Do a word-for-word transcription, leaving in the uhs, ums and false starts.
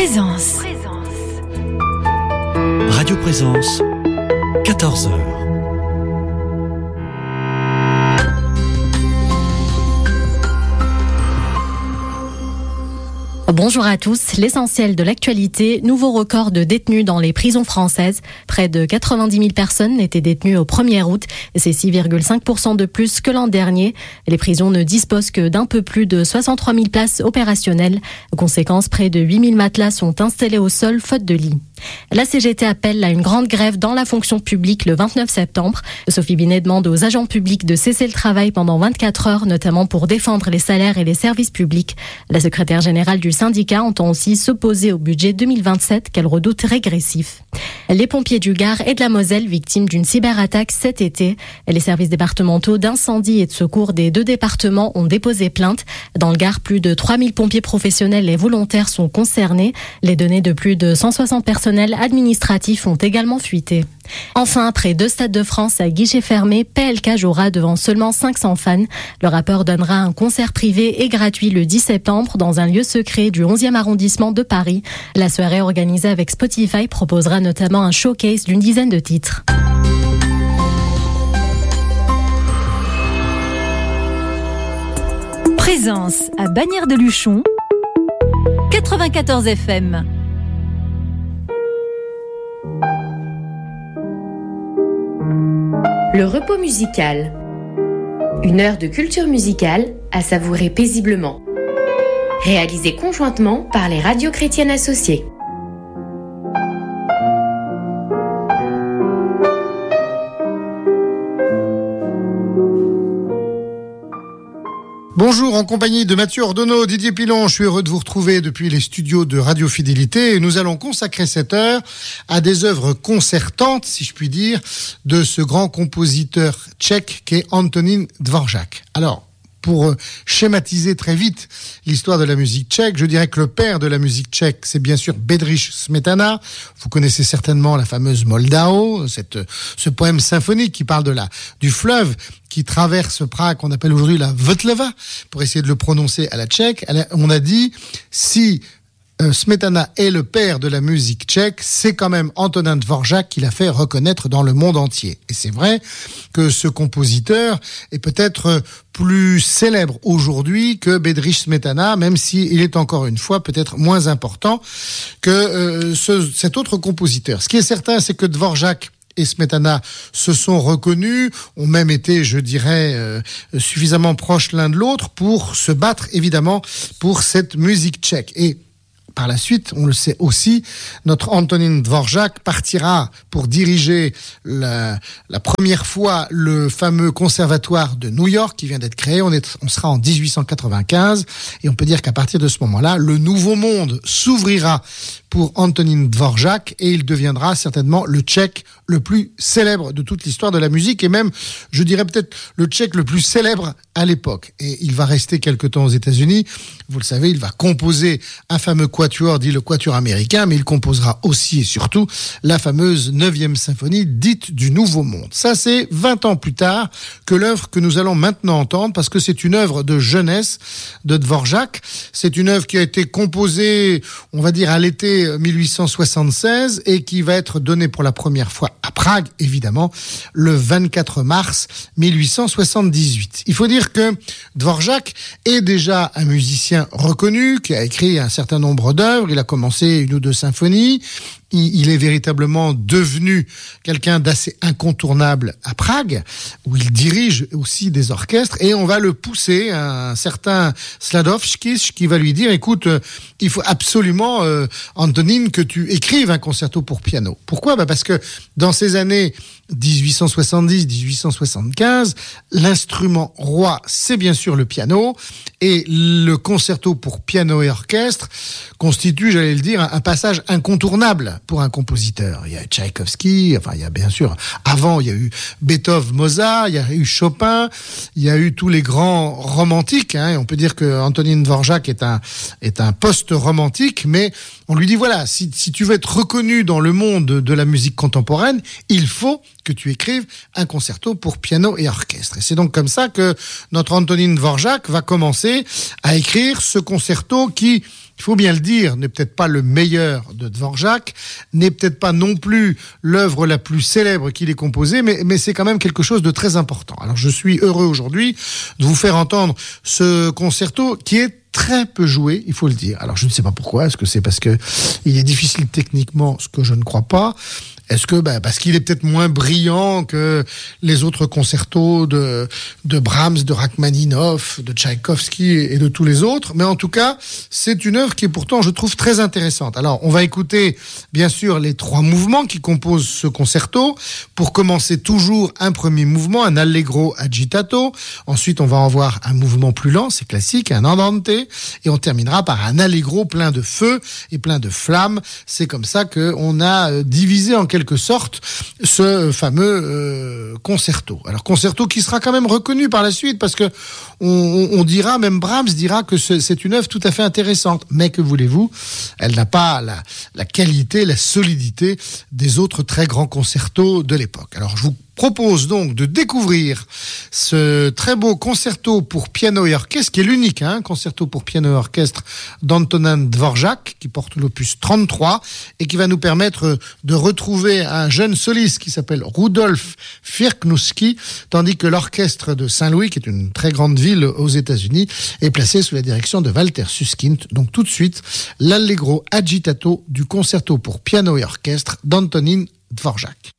Présence. Radio Présence, quatorze heures. Bonjour à tous, l'essentiel de l'actualité, nouveau record de détenus dans les prisons françaises. Près de quatre-vingt-dix mille personnes étaient détenues au premier août, et c'est six virgule cinq pour cent de plus que l'an dernier. Les prisons ne disposent que d'un peu plus de soixante-trois mille places opérationnelles. Conséquence, près de huit mille matelas sont installés au sol faute de lit. La C G T appelle à une grande grève dans la fonction publique le vingt-neuf septembre. Sophie Binet demande aux agents publics de cesser le travail pendant vingt-quatre heures, notamment pour défendre les salaires et les services publics. La secrétaire générale du syndicat entend aussi s'opposer au budget deux mille vingt-sept qu'elle redoute régressif. Les pompiers du Gard et de la Moselle victimes d'une cyberattaque cet été. Les services départementaux d'incendie et de secours des deux départements ont déposé plainte. Dans le Gard, plus de trois mille pompiers professionnels et volontaires sont concernés. Les données de plus de cent soixante personnels administratifs ont également fuité. Enfin, après deux stades de France à guichet fermé, P L K jouera devant seulement cinq cents fans. Le rappeur donnera un concert privé et gratuit le dix septembre dans un lieu secret du onzième arrondissement de Paris. La soirée organisée avec Spotify proposera notamment un showcase d'une dizaine de titres. Présence à Bagnères-de-Luchon, quatre-vingt-quatorze F M. Le repos musical. Une heure de culture musicale à savourer paisiblement. Réalisée conjointement par les radios chrétiennes associées. Bonjour, en compagnie de Mathieu Ordonneau, Didier Pilon, je suis heureux de vous retrouver depuis les studios de Radio Fidélité et nous allons consacrer cette heure à des œuvres concertantes, si je puis dire, de ce grand compositeur tchèque qu'est Antonín Dvořák. Alors, pour schématiser très vite l'histoire de la musique tchèque, je dirais que le père de la musique tchèque, c'est bien sûr Bedřich Smetana. Vous connaissez certainement la fameuse Moldao, cette, ce poème symphonique qui parle de la, du fleuve qui traverse Prague, qu'on appelle aujourd'hui la Vltava, pour essayer de le prononcer à la tchèque. On a dit, si euh, Smetana est le père de la musique tchèque, c'est quand même Antonín Dvořák qui l'a fait reconnaître dans le monde entier. Et c'est vrai que ce compositeur est peut-être plus célèbre aujourd'hui que Bedřich Smetana, même s'il est encore une fois peut-être moins important que euh, ce, cet autre compositeur. Ce qui est certain, c'est que Dvořák et Smetana se sont reconnus, ont même été, je dirais, euh, suffisamment proches l'un de l'autre pour se battre, évidemment, pour cette musique tchèque. Et par la suite, on le sait aussi, notre Antonín Dvořák partira pour diriger la, la première fois le fameux conservatoire de New York qui vient d'être créé. On, est, on sera en dix-huit cent quatre-vingt-quinze et on peut dire qu'à partir de ce moment-là, le nouveau monde s'ouvrira pour Antonín Dvořák et il deviendra certainement le tchèque le plus célèbre de toute l'histoire de la musique et même, je dirais peut-être, le tchèque le plus célèbre à l'époque. Et il va rester quelque temps aux États-Unis. Vous le savez, il va composer un fameux quatuor dit le quatuor américain, mais il composera aussi et surtout la fameuse neuvième symphonie dite du Nouveau Monde. Ça, c'est vingt ans plus tard que l'œuvre que nous allons maintenant entendre parce que c'est une œuvre de jeunesse de Dvořák. C'est une œuvre qui a été composée, on va dire, à l'été mille huit cent soixante-seize et qui va être donnée pour la première fois à Prague, évidemment, le vingt-quatre mars mille huit cent soixante-dix-huit. Il faut dire que Dvořák est déjà un musicien reconnu, qui a écrit un certain nombre d'œuvres. Il a commencé une ou deux symphonies. Il est véritablement devenu quelqu'un d'assez incontournable à Prague, où il dirige aussi des orchestres, et on va le pousser, un certain Sladovskis, qui va lui dire, écoute, il faut absolument, euh, Antonín, que tu écrives un concerto pour piano. Pourquoi ? Bah parce que dans ces années dix-huit cent soixante-dix à dix-huit cent soixante-quinze, l'instrument roi, c'est bien sûr le piano, et le concerto pour piano et orchestre constitue, j'allais le dire, un passage incontournable pour un compositeur. Il y a Tchaïkovski, enfin il y a bien sûr, avant il y a eu Beethoven, Mozart, il y a eu Chopin, il y a eu tous les grands romantiques, hein, et on peut dire que Antonín Dvořák est un, est un post-romantique, mais on lui dit voilà, si, si tu veux être reconnu dans le monde de la musique contemporaine, il faut que tu écrives un concerto pour piano et orchestre. Et c'est donc comme ça que notre Antonín Dvořák va commencer à écrire ce concerto qui il faut bien le dire, n'est peut-être pas le meilleur de Dvorak, n'est peut-être pas non plus l'œuvre la plus célèbre qu'il ait composée, mais, mais c'est quand même quelque chose de très important. Alors je suis heureux aujourd'hui de vous faire entendre ce concerto qui est très peu joué, il faut le dire. Alors je ne sais pas pourquoi, est-ce que c'est parce que il est difficile techniquement, ce que je ne crois pas. Est-ce que bah, parce qu'il est peut-être moins brillant que les autres concertos de, de Brahms, de Rachmaninoff, de Tchaïkovski et de tous les autres. Mais en tout cas, c'est une œuvre qui est pourtant, je trouve, très intéressante. Alors, on va écouter, bien sûr, les trois mouvements qui composent ce concerto. Pour commencer, toujours un premier mouvement, un allegro agitato. Ensuite, on va en voir un mouvement plus lent, c'est classique, un andante. Et on terminera par un allegro plein de feu et plein de flammes. C'est comme ça qu'on a divisé en quelque sorte ce fameux euh, concerto. Alors concerto qui sera quand même reconnu par la suite parce que on, on dira, même Brahms dira que ce, c'est une œuvre tout à fait intéressante. Mais que voulez-vous, elle n'a pas la, la qualité, la solidité des autres très grands concertos de l'époque. Alors je vous propose donc de découvrir ce très beau concerto pour piano et orchestre, qui est l'unique hein, concerto pour piano et orchestre d'Antonin Dvorak, qui porte l'opus trente-trois et qui va nous permettre de retrouver un jeune soliste qui s'appelle Rudolf Firknowski, tandis que l'orchestre de Saint-Louis, qui est une très grande ville aux États-Unis, est placé sous la direction de Walter Susskind. Donc tout de suite, l'allegro agitato du concerto pour piano et orchestre d'Antonin Dvorak.